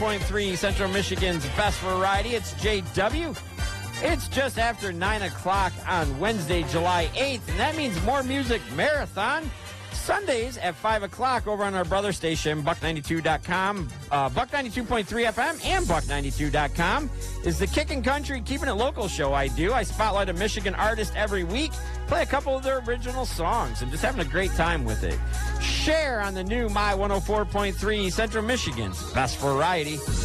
104.3 Central Michigan's best variety. It's JW. It's just after 9 o'clock on Wednesday, July 8th, and that means more music marathon. Sundays at 5 o'clock over on our brother station, Buck92.com, Buck92.3 FM, and Buck92.com is the Kickin' Country, Keeping It Local show I do. I spotlight a Michigan artist every week, play a couple of their original songs, and just having a great time with it. Share on the new My 104.3 Central Michigan's best variety.